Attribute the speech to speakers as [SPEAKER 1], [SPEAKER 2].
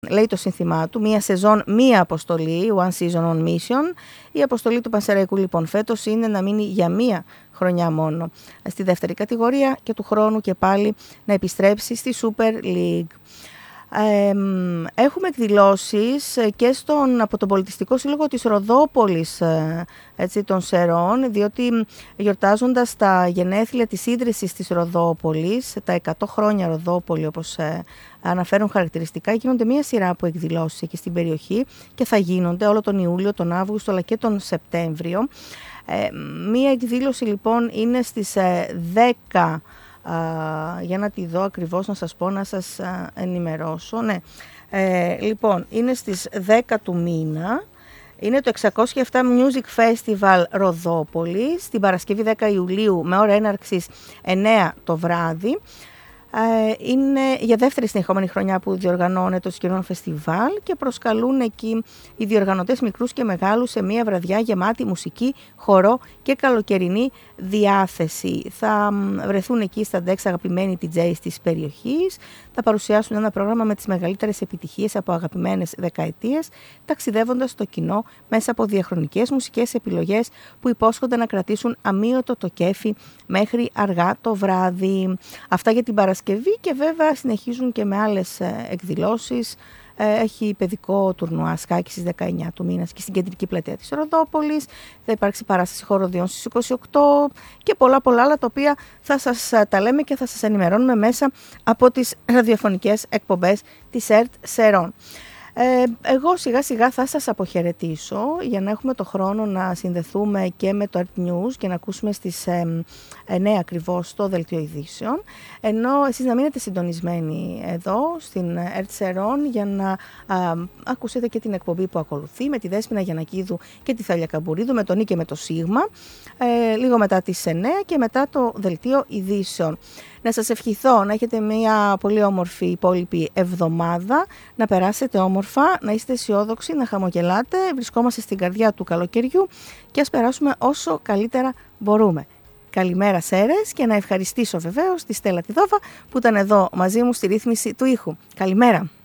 [SPEAKER 1] λέει το σύνθημά του, μία σεζόν, μία αποστολή, one season on mission. Η αποστολή του Πανσεραϊκού λοιπόν φέτος είναι να μείνει για μία χρονιά μόνο στη δεύτερη κατηγορία και του χρόνου και πάλι να επιστρέψει στη Super League. Έχουμε εκδηλώσεις και από τον Πολιτιστικό Σύλλογο της Ροδόπολης, των Σερών, διότι γιορτάζοντας τα γενέθλια της ίδρυσης της Ροδόπολης, τα 100 χρόνια Ροδόπολη όπως αναφέρουν χαρακτηριστικά, γίνονται μία σειρά από εκδηλώσεις εκεί στην περιοχή και θα γίνονται όλο τον Ιούλιο, τον Αύγουστο αλλά και τον Σεπτέμβριο. Μία εκδήλωση λοιπόν είναι στις 10, για να τη δω ακριβώς, να σας πω, να σας ενημερώσω. Ναι. Λοιπόν, είναι στις 10 του μήνα. Είναι το 607 Music Festival Ροδόπολης, την Παρασκευή 10 Ιουλίου με ώρα έναρξης 9 το βράδυ. Είναι για δεύτερη συνεχόμενη χρονιά που διοργανώνεται το συγκεκριμένο φεστιβάλ και προσκαλούν εκεί οι διοργανωτές μικρούς και μεγάλους σε μια βραδιά γεμάτη μουσική, χορό και καλοκαιρινή διάθεση. Θα βρεθούν εκεί στα ντεξ αγαπημένοι DJs της περιοχής, θα παρουσιάσουν ένα πρόγραμμα με τις μεγαλύτερες επιτυχίες από αγαπημένες δεκαετίες, ταξιδεύοντας το κοινό μέσα από διαχρονικές μουσικές επιλογές που υπόσχονται να κρατήσουν αμύωτο το κέφι μέχρι αργά το βράδυ. Αυτά για την Παρασκευή και βέβαια συνεχίζουν και με άλλες εκδηλώσεις. Έχει παιδικό τουρνουά σκάκι στις 19 του μήνα και στην κεντρική πλατεία της Ροδόπολης. Θα υπάρξει παράσταση χοροδιών στις 28 και πολλά άλλα τα οποία θα σας τα λέμε και θα σας ενημερώνουμε μέσα από τις ραδιοφωνικές εκπομπές της ΕΡΤ Σερών. Εγώ σιγά σιγά θα σας αποχαιρετήσω για να έχουμε το χρόνο να συνδεθούμε και με το Earth News και να ακούσουμε στις 9 ακριβώς το δελτίο ειδήσεων, ενώ εσείς να μείνετε συντονισμένοι εδώ στην Earth Σερών για να ακούσετε και την εκπομπή που ακολουθεί με τη Δέσποινα Γιαννακίδου και τη Θάλια Καμπουρίδου, με τον Νίκη και με το Σίγμα, λίγο μετά τις 9 και μετά το δελτίο ειδήσεων. Να σας ευχηθώ να έχετε μια πολύ όμορφη υπόλοιπη εβδομάδα, να περάσετε όμορφα, να είστε αισιόδοξοι, να χαμογελάτε. Βρισκόμαστε στην καρδιά του καλοκαιριού και ας περάσουμε όσο καλύτερα μπορούμε. Καλημέρα Σέρες και να ευχαριστήσω βεβαίως τη Στέλλα τη Δόβα που ήταν εδώ μαζί μου στη ρύθμιση του ήχου. Καλημέρα.